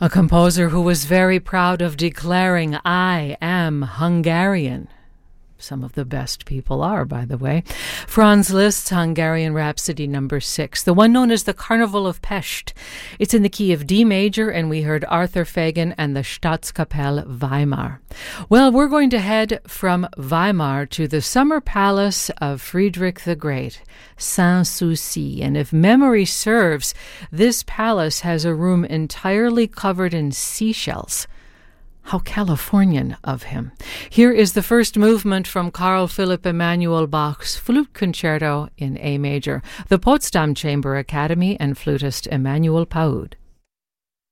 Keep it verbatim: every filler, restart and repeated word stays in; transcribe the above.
A composer who was very proud of declaring, "I am Hungarian." Some of the best people are, by the way. Franz Liszt's Hungarian Rhapsody number six, the one known as the Carnival of Pest. It's in the key of D major, and we heard Arthur Fagin and the Staatskapelle Weimar. Well, we're going to head from Weimar to the summer palace of Friedrich the Great, Sanssouci. And if memory serves, this palace has a room entirely covered in seashells. How Californian of him. Here is the first movement from Carl Philipp Emanuel Bach's Flute Concerto in A major, the Potsdam Chamber Academy and flutist Emanuel Paud.